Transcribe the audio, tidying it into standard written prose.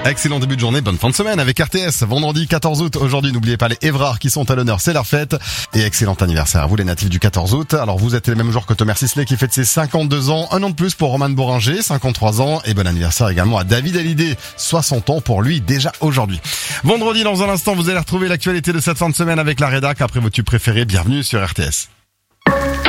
Excellent début de journée, bonne fin de semaine avec RTS. Vendredi 14 août, aujourd'hui n'oubliez pas les Évrards qui sont à l'honneur, c'est leur fête. Et excellent anniversaire à vous les natifs du 14 août. Alors vous êtes les mêmes jours que Thomas Sisley qui fête ses 52 ans, un an de plus pour Roman Bourringer, 53 ans. Et bon anniversaire également à David Hallyday, 60 ans pour lui déjà aujourd'hui. Vendredi, dans un instant, vous allez retrouver l'actualité de cette fin de semaine avec la rédac après vos tubes préférés. Bienvenue sur RTS.